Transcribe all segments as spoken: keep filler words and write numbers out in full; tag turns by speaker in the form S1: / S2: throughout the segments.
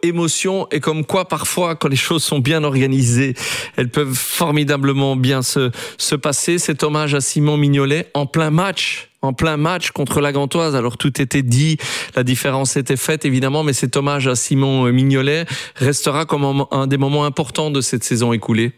S1: émotion et comme quoi parfois quand les choses sont bien organisées, elles peuvent formidablement bien se, se passer. Cet hommage à Simon Mignolet en plein match. En plein match contre la Gantoise, alors tout était dit, la différence était faite évidemment, mais cet hommage à Simon Mignolet restera comme un des moments importants de cette saison écoulée.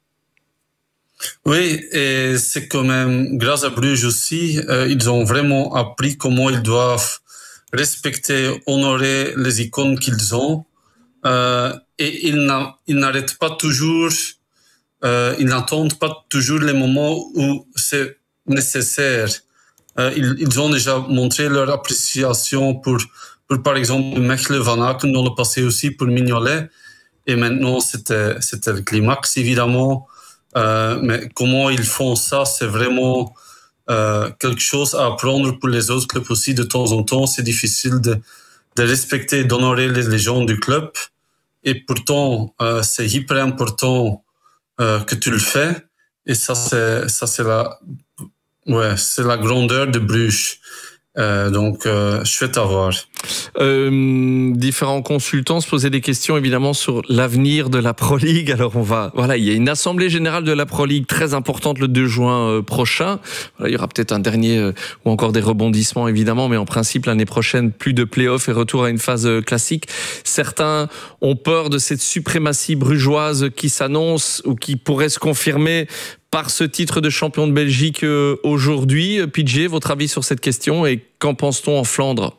S2: Oui, et c'est quand même grâce à Bruges aussi, euh, ils ont vraiment appris comment ils doivent respecter, honorer les icônes qu'ils ont, euh, et ils, ils n'arrêtent pas toujours, euh, ils n'attendent pas toujours les moments où c'est nécessaire. Euh, ils, ils ont déjà montré leur appréciation pour, pour par exemple, Mechelen Van Aken dans le passé aussi pour Mignolet. Et maintenant, c'était, c'était le climax, évidemment. Euh, mais comment ils font ça, c'est vraiment euh, quelque chose à apprendre pour les autres clubs aussi. De temps en temps, c'est difficile de, de respecter et d'honorer les légendes du club. Et pourtant, euh, c'est hyper important euh, que tu le fais. Et ça, c'est, ça, c'est la... Ouais, c'est la grandeur de Bruges. Euh, donc, euh, chouette à voir.
S1: Euh, différents consultants se posaient des questions évidemment sur l'avenir de la Pro League. Alors on va, voilà, il y a une assemblée générale de la Pro League très importante le deux juin euh, prochain. Voilà, il y aura peut-être un dernier euh, ou encore des rebondissements évidemment, mais en principe l'année prochaine plus de play-off et retour à une phase euh, classique. Certains ont peur de cette suprématie brugeoise qui s'annonce ou qui pourrait se confirmer par ce titre de champion de Belgique euh, aujourd'hui. P J, votre avis sur cette question et qu'en pense-t-on en Flandre?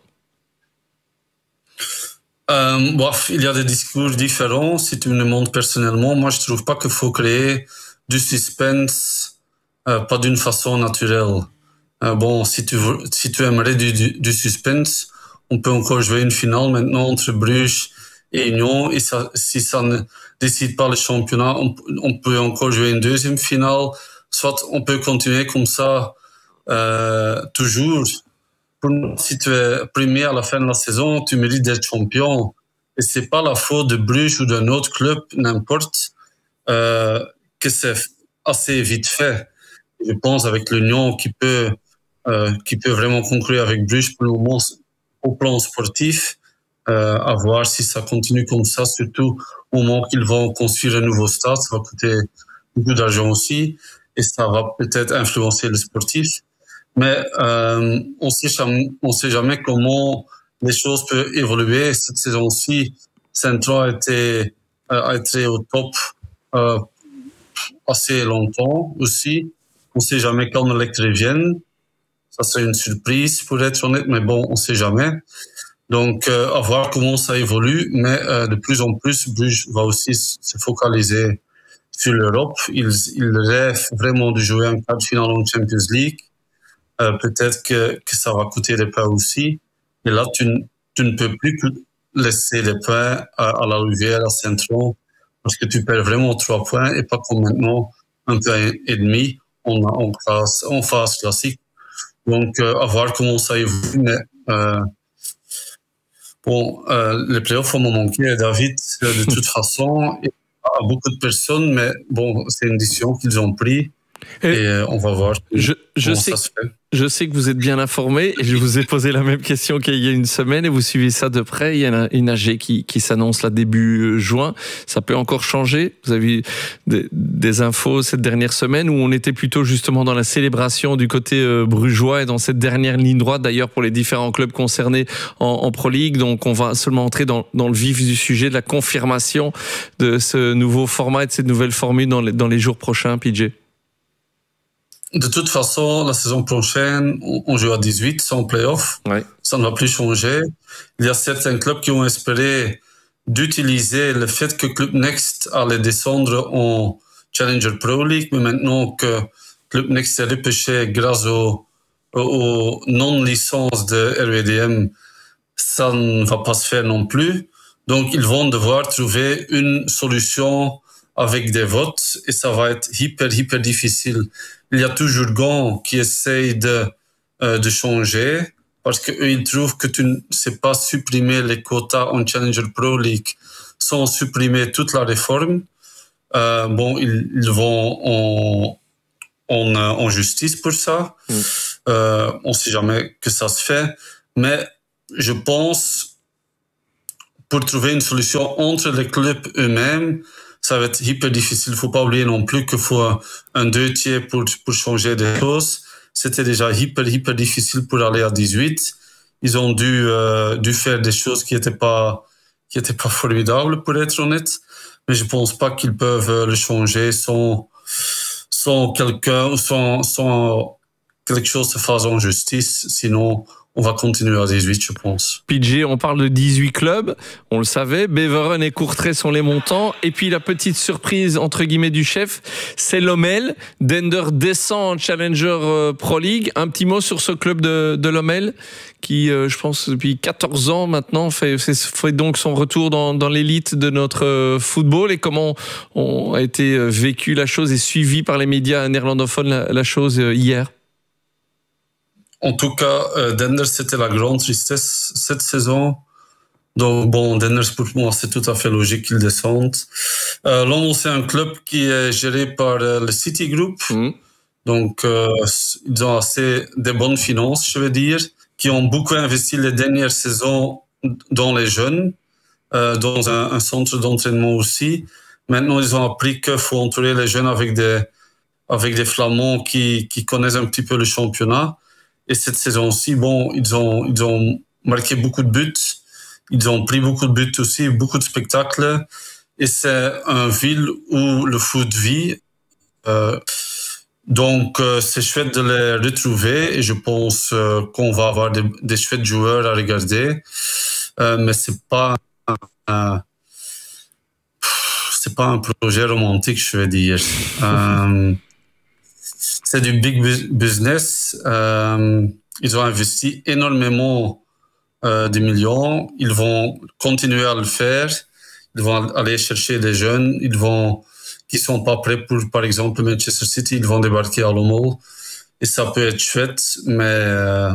S2: Euh, bref, il y a des discours différents. Si tu me demandes personnellement, moi je trouve pas qu'il faut créer du suspense, euh, pas d'une façon naturelle. Euh, bon, si tu veux, si tu aimerais du, du, du suspense, on peut encore jouer une finale maintenant entre Bruges et Union. Et ça, si ça ne décide pas le championnat, on, on peut encore jouer une deuxième finale. Soit on peut continuer comme ça euh, toujours. Si tu es premier à la fin de la saison, tu mérites d'être champion. Et c'est pas la faute de Bruges ou d'un autre club, n'importe, euh, que c'est assez vite fait. Je pense avec l'Union qui peut, euh, qui peut vraiment conclure avec Bruges pour le moment au plan sportif, euh, à voir si ça continue comme ça, surtout au moment qu'ils vont construire un nouveau stade, ça va coûter beaucoup d'argent aussi, et ça va peut-être influencer le sportif. Mais euh, on sait jamais, on sait jamais comment les choses peuvent évoluer. Cette saison-ci, Central a été, a été au top euh, assez longtemps aussi. On sait jamais quand Anderlecht revienne. Ça serait une surprise pour être honnête, mais bon, on sait jamais. Donc, euh, à voir comment ça évolue. Mais euh, de plus en plus, Bruges va aussi se focaliser sur l'Europe. Ils, ils rêvent vraiment de jouer un quart de finale en Champions League. Euh, peut-être que, que ça va coûter des points aussi. Et là, tu, tu ne peux plus laisser les points à, à la Rivière, à Saint-Tron, parce que tu perds vraiment trois points et pas comme maintenant, un point et demi en, en, phase, en phase classique. Donc, euh, à voir comment ça évolue. Mais euh, bon, euh, les playoffs vont me manquer, David, de toute façon, et à beaucoup de personnes, mais bon, c'est une décision qu'ils ont prise. Et, et euh, on va voir
S1: je, je sais,
S2: ça se fait.
S1: Je sais que vous êtes bien informé et je vous ai posé la même question qu'il y a une semaine et vous suivez ça de près. Il y a une A G qui, qui s'annonce là début juin. Ça peut encore changer. Vous avez eu des, des infos cette dernière semaine où on était plutôt justement dans la célébration du côté euh, brugeois et dans cette dernière ligne droite d'ailleurs pour les différents clubs concernés en, en Pro League. Donc on va seulement entrer dans, dans le vif du sujet de la confirmation de ce nouveau format et de cette nouvelle formule dans les, dans les jours prochains, P J.
S2: De toute façon, la saison prochaine, on joue à dix-huit sans play-off.
S1: Ouais.
S2: Ça ne va plus changer. Il y a certains clubs qui ont espéré d'utiliser le fait que Club Next allait descendre en Challenger Pro League, mais maintenant que Club Next est repêché grâce aux au non-licences de R W D M, ça ne va pas se faire non plus. Donc, ils vont devoir trouver une solution avec des votes et ça va être hyper, hyper difficile. Il y a toujours Gand qui essaye de, euh, de changer parce qu'eux, ils trouvent que tu ne sais pas supprimer les quotas en Challenger Pro League sans supprimer toute la réforme. Euh, bon, ils, ils vont en, en, en justice pour ça. Mm. Euh, on ne sait jamais que ça se fait. Mais je pense pour trouver une solution entre les clubs eux-mêmes, ça va être hyper difficile. Il ne faut pas oublier non plus qu'il faut un, un deux tiers pour, pour changer des choses. C'était déjà hyper, hyper difficile pour aller à dix-huit. Ils ont dû, euh, dû faire des choses qui n'étaient pas, qui étaient pas formidables, pour être honnête. Mais je ne pense pas qu'ils peuvent le changer sans, sans quelqu'un ou sans, sans quelque chose se fasse en justice. Sinon, on va continuer à dix-huit, je pense.
S1: P J, on parle de dix-huit clubs, on le savait, Beveren et Courtrai sont les montants, et puis la petite surprise, entre guillemets, du chef, c'est Lommel. Dender descend en Challenger euh, Pro League. Un petit mot sur ce club de, de Lommel, qui, euh, je pense, depuis quatorze ans maintenant, fait, fait donc son retour dans, dans l'élite de notre euh, football, et comment on a été vécu la chose et suivi par les médias néerlandophones la, la chose euh, hier.
S2: En tout cas, euh, Denders, c'était la grande tristesse cette saison. Donc, bon, Denders, pour moi, c'est tout à fait logique qu'ils descendent. Euh, Lommel, c'est un club qui est géré par euh, le City Group. Mmh. Donc, euh, ils ont assez de bonnes finances, je veux dire, qui ont beaucoup investi les dernières saisons dans les jeunes, euh, dans un, un centre d'entraînement aussi. Maintenant, ils ont appris qu'il faut entourer les jeunes avec des, avec des Flamands qui, qui connaissent un petit peu le championnat. Et cette saison-ci, bon, ils ont, ils ont marqué beaucoup de buts. Ils ont pris beaucoup de buts aussi, beaucoup de spectacles. Et c'est une ville où le foot vit. Euh, donc, euh, c'est chouette de les retrouver. Et je pense euh, qu'on va avoir des, des chouettes joueurs à regarder. Euh, mais c'est pas, euh, c'est pas un projet romantique, je vais dire. euh, C'est du big business. Euh, ils ont investi énormément euh, de millions. Ils vont continuer à le faire. Ils vont aller chercher des jeunes. Ils vont, qui sont pas prêts pour, par exemple, Manchester City. Ils vont débarquer à Lommel. Et ça peut être chouette, mais euh,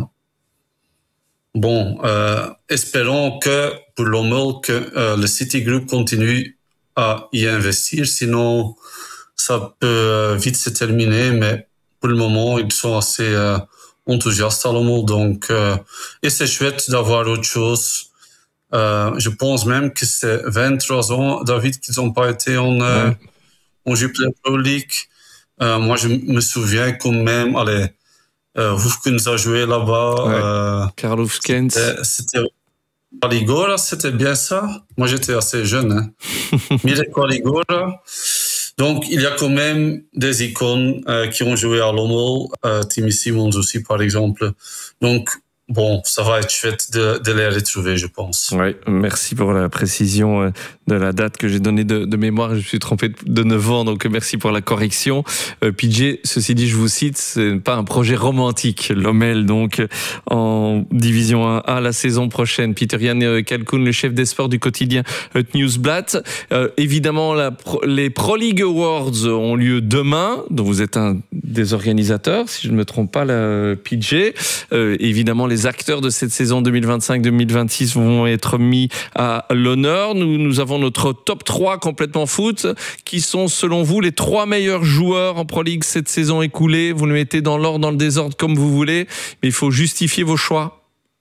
S2: bon, euh, espérons que pour Lommel que euh, le City Group continue à y investir. Sinon, ça peut vite se terminer, mais pour le moment, ils sont assez euh, enthousiastes à Lommel. Donc, euh, et c'est chouette d'avoir autre chose. Euh, je pense même que c'est vingt-trois ans, David, qu'ils n'ont pas été en, euh, ouais. en Jupiler Pro League. Euh, moi, je me souviens quand même, allez, euh, Hoefkens a joué là-bas.
S1: Ouais.
S2: Euh,
S1: Karl Hoefkens.
S2: C'était, c'était Qualigora, c'était bien ça. Moi, j'étais assez jeune. Hein. Mirek Qualigora. Donc, il y a quand même des icônes euh, qui ont joué à Lommel, euh, Timmy Simons aussi, par exemple. Donc, bon, ça va être chouette de, de les retrouver, je pense.
S1: Oui, merci pour la précision de la date que j'ai donnée de, de mémoire. Je me suis trompé de neuf ans, donc merci pour la correction. Euh, P J, ceci dit, je vous cite, c'est pas un projet romantique. Lommel, donc, en division un A la saison prochaine. Pieter-Jan Kalkoen, le chef des sports du quotidien Het Nieuwsblad. Euh, évidemment, la, les Pro League Awards ont lieu demain, dont vous êtes un des organisateurs, si je ne me trompe pas, la P J. Euh, évidemment, les acteurs de cette saison deux mille vingt-cinq deux mille vingt-six vont être mis à l'honneur. Nous, nous avons notre top trois complètement foot. Qui sont, selon vous, les trois meilleurs joueurs en Pro League cette saison écoulée? Vous le mettez dans l'ordre, dans le désordre, comme vous voulez, mais il faut justifier vos choix.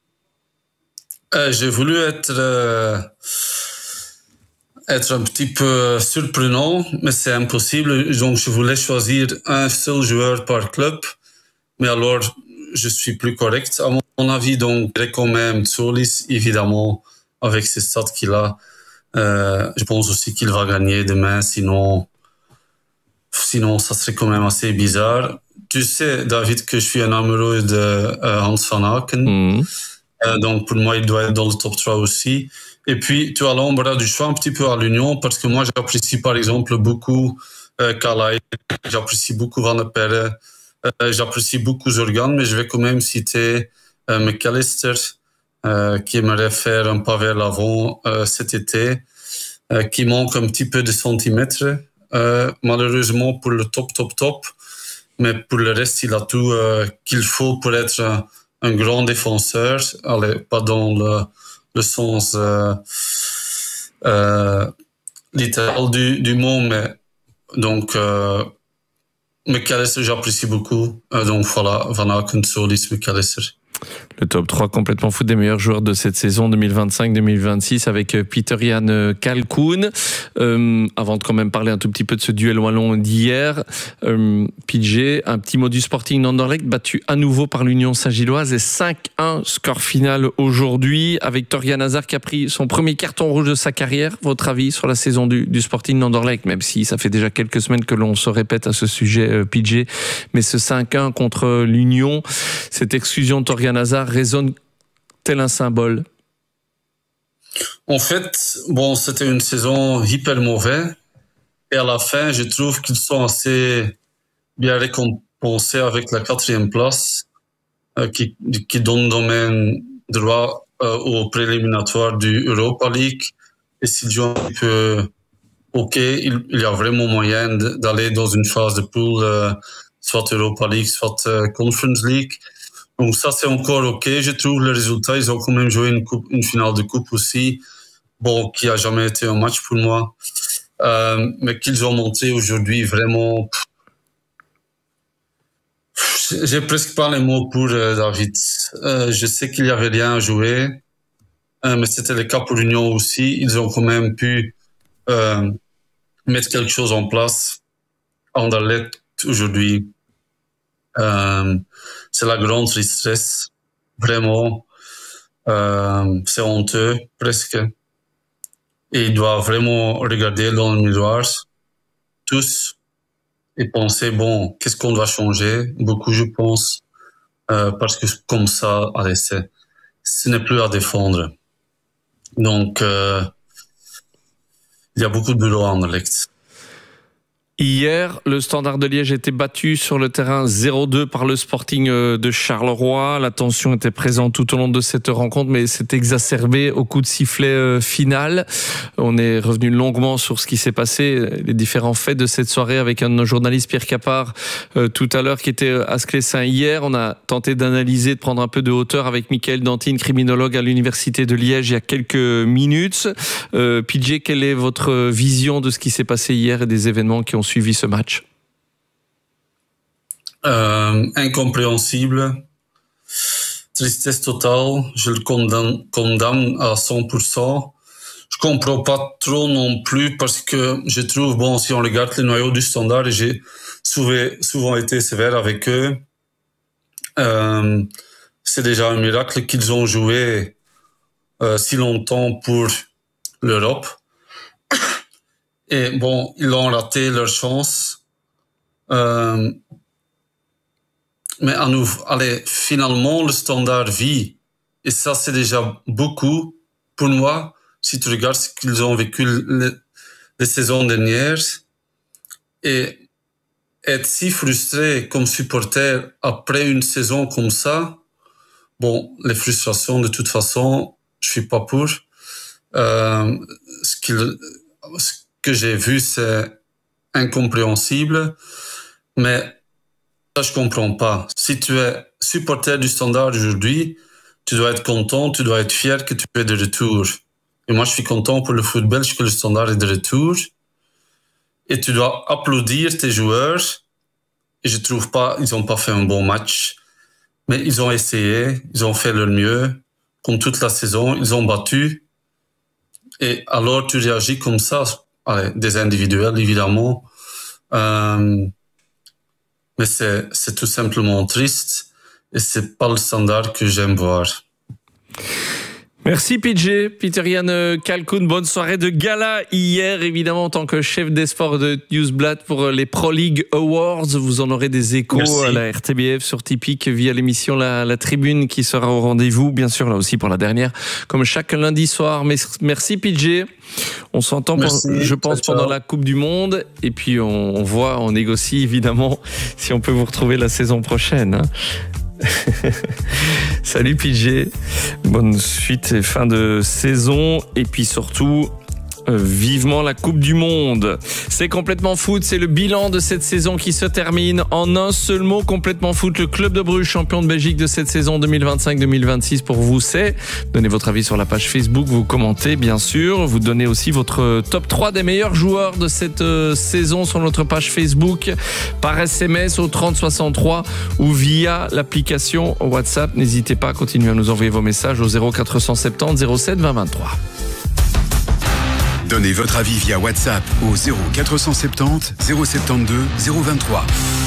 S2: Euh, j'ai voulu être, euh, être un petit peu surprenant, mais c'est impossible. Donc, je voulais choisir un seul joueur par club. Mais alors, je suis plus correct, à mon avis. Donc, quand même, Solis, évidemment, avec ses stats qu'il a, euh, je pense aussi qu'il va gagner demain. Sinon, sinon, ça serait quand même assez bizarre. Tu sais, David, que je suis un amoureux de euh, Hans van Aken. Mmh. Euh, donc, pour moi, il doit être dans le top trois aussi. Et puis, tu as l'embarras du choix un petit peu à l'Union, parce que moi, j'apprécie par exemple beaucoup euh, Kalai, j'apprécie beaucoup Van der Perre. Euh, j'apprécie beaucoup Zorgan, mais je vais quand même citer euh, McAllister, euh, qui aimerait faire un pas vers l'avant euh, cet été, euh, qui manque un petit peu de centimètres, euh, malheureusement pour le top, top, top. Mais pour le reste, il a tout euh, qu'il faut pour être un, un grand défenseur. Allez, pas dans le, le sens euh, euh, littéral du, du mot, mais donc... Euh, McAllister, j'apprécie beaucoup. Euh, donc voilà, Van Aken, Solis, McAllister.
S1: Le top trois complètement fou des meilleurs joueurs de cette saison deux mille vingt-cinq deux mille vingt-six avec Peter-Jan Kalkoun. Euh, avant de quand même parler un tout petit peu de ce duel wallon d'hier, euh, P J, un petit mot du Sporting Anderlecht battu à nouveau par l'Union Saint-Gilloise et cinq un score final aujourd'hui avec Torgan Hazard qui a pris son premier carton rouge de sa carrière. Votre avis sur la saison du, du Sporting Anderlecht, même si ça fait déjà quelques semaines que l'on se répète à ce sujet, euh, P J, mais ce cinq un contre l'Union, cette exclusion de Torgan Hazard résonne tel un symbole?
S2: En fait, bon, c'était une saison hyper mauvaise. Et à la fin, je trouve qu'ils sont assez bien récompensés avec la quatrième place euh, qui, qui donne domaine droit euh, au préliminatoire du Europa League. Et s'ils jouent un peu OK, il, il y a vraiment moyen d'aller dans une phase de poule, euh, soit Europa League, soit euh, Conference League. Donc ça, c'est encore OK. Je trouve le résultat, ils ont quand même joué une, coupe, une finale de coupe aussi, bon, qui a jamais été un match pour moi, euh, mais qu'ils ont monté aujourd'hui vraiment... J'ai presque pas les mots pour euh, David. Euh, je sais qu'il y avait rien à jouer, euh, mais c'était le cas pour l'Union aussi. Ils ont quand même pu euh, mettre quelque chose en place. Anderlecht aujourd'hui, euh, c'est la grande tristesse, vraiment. Euh, c'est honteux, presque. Et ils doivent vraiment regarder dans le miroir, tous, et penser, bon, qu'est-ce qu'on doit changer? Beaucoup, je pense, euh, parce que comme ça, allez, c'est, ce n'est plus à défendre. Donc, euh, il y a beaucoup de boulot à Anderlecht.
S1: Hier, le Standard de Liège était battu sur le terrain zéro deux par le Sporting de Charleroi. La tension était présente tout au long de cette rencontre, mais s'est exacerbée au coup de sifflet final. On est revenu longuement sur ce qui s'est passé, les différents faits de cette soirée avec un de nos journalistes, Pierre Capard, euh, tout à l'heure, qui était à Sclessin hier. On a tenté d'analyser, de prendre un peu de hauteur avec Michael Dantine, criminologue à l'Université de Liège, il y a quelques minutes. Euh, P J, quelle est votre vision de ce qui s'est passé hier et des événements qui ont suivi ce match?
S2: Euh, incompréhensible, tristesse totale, je le condamne, condamne à cent pour cent. Je comprends pas trop non plus parce que je trouve, bon, si on regarde les noyaux du Standard, et j'ai souvent, souvent été sévère avec eux, euh, c'est déjà un miracle qu'ils ont joué euh, si longtemps pour l'Europe. Et bon, ils ont raté leur chance. Euh, mais à nous, allez, finalement, le Standard vit. Et ça, c'est déjà beaucoup pour moi. Si tu regardes ce qu'ils ont vécu les, les saisons dernières. Et être si frustré comme supporter après une saison comme ça, bon, les frustrations, de toute façon, je suis pas pour. Euh, ce qu'ils... Ce que j'ai vu, c'est incompréhensible, mais ça, je comprends pas. Si tu es supporter du Standard aujourd'hui, tu dois être content, tu dois être fier que tu es de retour. Et moi, je suis content pour le foot belge que le Standard est de retour. Et tu dois applaudir tes joueurs. Et je trouve pas, ils ont pas fait un bon match, mais ils ont essayé, ils ont fait leur mieux, comme toute la saison, ils ont battu. Et alors, tu réagis comme ça. Allez, des individuels, évidemment. Euh, mais c'est, c'est tout simplement triste et c'est pas le Standard que j'aime voir.
S1: Merci P J, Peter-Jan Kalkoun. Bonne soirée de gala hier, évidemment, en tant que chef des sports de Newsblad pour les Pro League Awards. Vous en aurez des échos Merci. À la R T B F sur Tipeee via l'émission la, la Tribune qui sera au rendez-vous, bien sûr, là aussi pour la dernière, comme chaque lundi soir. Merci P J. On s'entend, Merci, je pense, ciao, pendant ciao. La Coupe du Monde. Et puis on, on voit, on négocie évidemment si on peut vous retrouver la saison prochaine. Hein. Salut P J, bonne suite et fin de saison. Et puis surtout, euh, vivement la Coupe du Monde. C'est Complètement Foot, c'est le bilan de cette saison qui se termine en un seul mot. Complètement Foot, le club de Bruges, champion de Belgique de cette saison deux mille vingt-cinq deux mille vingt-six. Pour vous, c'est donnez votre avis sur la page Facebook, vous commentez bien sûr, vous donnez aussi votre top trois des meilleurs joueurs de cette euh, saison sur notre page Facebook par S M S au trente soixante-trois ou via l'application WhatsApp. N'hésitez pas à continuer à nous envoyer vos messages au zéro quatre cent soixante-dix zéro sept vingt vingt-trois.
S3: Donnez votre avis via WhatsApp au zéro quatre cent soixante-dix zéro soixante-douze zéro vingt-trois.